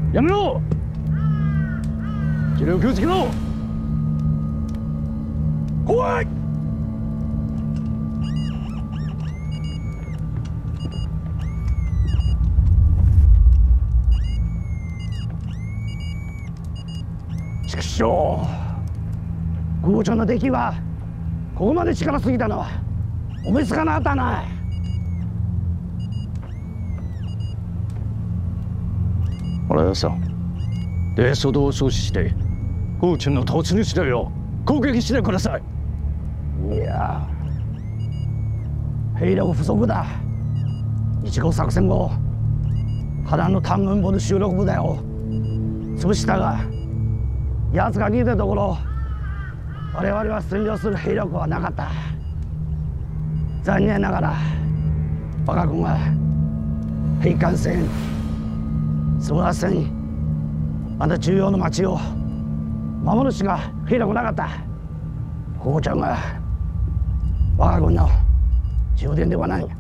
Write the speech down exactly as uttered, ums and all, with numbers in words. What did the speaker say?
やめろ。気力をつけろ。怖い。畜生、郷長の出来はここまで力すぎたのはおめつかなかったな。俺はさ、で初動を阻止して郷長の突入してよ攻撃してください。いや、兵力不足だ。一号作戦後波乱の短軍部の収録部隊を潰したが、奴が逃げたところ我々は占領する兵力はなかった。残念ながら我が軍は平関線、諏訪線、また重要な町を守るしか兵力なかった。郷長が我が軍の充電ではない。